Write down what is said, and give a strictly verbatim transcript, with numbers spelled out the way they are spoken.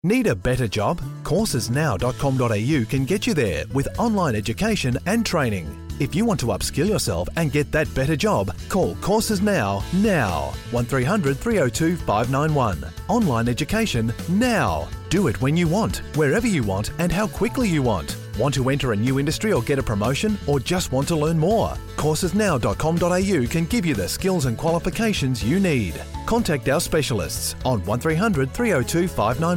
Need a better job? courses now dot com dot a u can get you there with online education and training. If you want to upskill yourself and get that better job, call Courses Now, now. one three hundred three oh two five nine one. Online education now. Do it when you want, wherever you want and how quickly you want. Want to enter a new industry or get a promotion, or just want to learn more? courses now dot com dot a u can give you the skills and qualifications you need. Contact our specialists on one three hundred three oh two five nine one.